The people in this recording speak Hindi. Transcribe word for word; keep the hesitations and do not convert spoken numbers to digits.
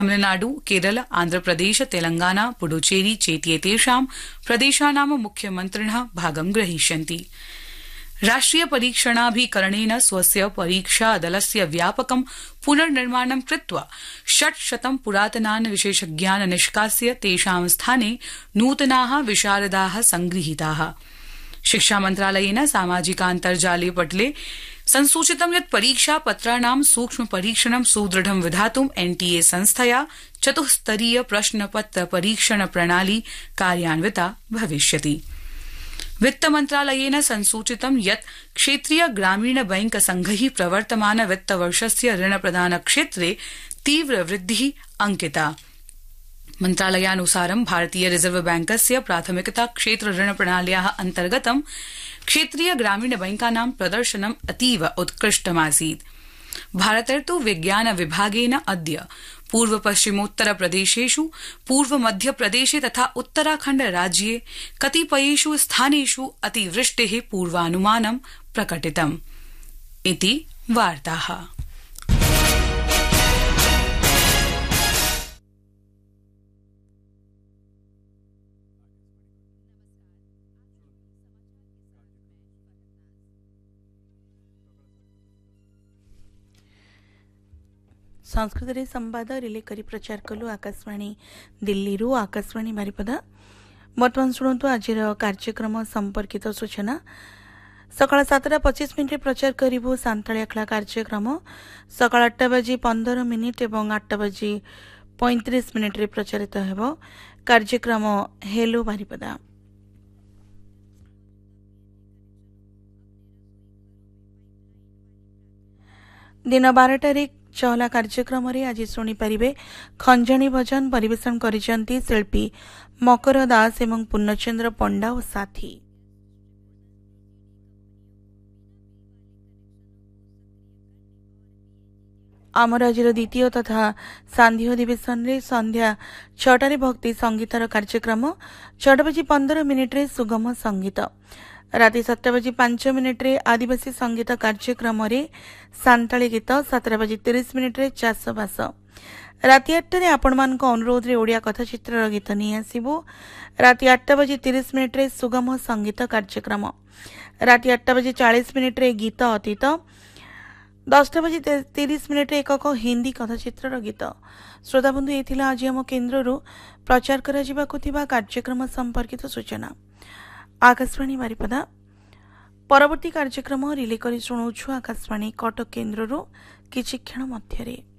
तमिलनाडु केरल आन्ध्रप्रदेश तेलंगाना पुडुचेरी चेत्येतेषां प्रदेशानां मुख्यमन्त्रिणः भागं ग्रहीष्यन्ति। राष्ट्रिय परीक्षणाभिकरणेन स्वस्य परीक्षा दलस्य व्यापकं पुनर्निर्माणं कृत्वा षट्शतं पुरातनान् विशेषज्ञान् निष्कास्य तेषां स्थाने नूतनाः विशारदाः संगृहीताः। शिक्षा मन्त्रालयेन सामाजिकान्तर्जाले पटले संसूचितं यत् परीक्षा पत्राणां सूक्ष्म परीक्षणं सुदृढं विधातुं एनटीए संस्थया चतुस्तरीय प्रश्नपत्र परीक्षण प्रणाली कार्यान्विता भविष्यति। वित्त मन्त्रालयेन संसूचितं यत् क्षेत्रीय ग्रामीण बैंक संघैः प्रवर्तमान वित्तवर्षस्य ऋण प्रदान क्षेत्रे तीव्र वृद्धिः अंकिता। मन्त्रालयानुसारं भारतीय रिजर्व बैंकस्य प्राथमिकता क्षेत्र ऋण प्रणाल्याः अन्तर्गतं क्षेत्रीय ग्रामीण बैंकानां प्रदर्शनम् अतीव उत्कृष्टमासीत्। भारतर्तु विज्ञान विभागेन अद्य पूर्व पश्चिमोत्तर प्रदेशेषु पूर्व मध्य प्रदेशे तथा उत्तराखण्ड राज्ये कतिपयेषु स्थानेषु अतिवृष्टेः पूर्वानुमानं प्रकटितम्। इति वार्ताः। संस्कृत संवाद रिले करी प्रचार कलु आकाशवाणी दिल्ली रु आकाशवाणी बारिपदा। बर्तमान शुणु आज कार्यक्रम संपर्कित सूचना। सकाळ सातटा पचीस मिनिट प्रचार करू सांताळी आखला कार्यक्रम सकाळ आठटा बाजी पंदर मिनिट और आठटा बाजी पैंतीस मिनिट रे प्रचारित हेबो। कार्यक्रम हेलो बारिपदा। दिन बारटारे चहला कार्यक्रम रे आज शुणी पारिबे खंजणी भजन परिवेशन करिसंती शिल्पी मकर दास एवं पूर्णचंद्र पंडा और साथी। आमर आज द्वितीय तथा सांध्य अधिवेशन रे संध्या छटारे भक्ति संगीतर कार्यक्रम छटा बजी पंदर मिनिट रे सुगम संगीत। राति सातटा बजी पांच मिनिट रे आदिवासी संगीत कार्यक्रम रे सांताळी गीत सातटा बजी तीस मिनिट रे चाषबास। राति आठटारे आपण मानक अनुरोध रे ओडिया कथाचित्र गीत नहीं आसीबो। राति आठटा बजी तीस मिनिट रे सुगम संगीत कार्यक्रम। राति आठटा बजी चालीस मिनिट रे गीत अतीत। दसटा बजी तीस मिनिट रे एकक हिंदी कथाचित्र गीत। श्रोताबंधु एथिला आज आम केन्द्ररू प्रचार करा जिबाकु थिबा कार्यक्रम संपर्कित सूचना। आकाशवाणी बारिपदा। परवर्ती कार्यक्रम रिले करी शुणुछु आकाशवाणी कटक केन्द्ररू किछि क्षण मध्यरे।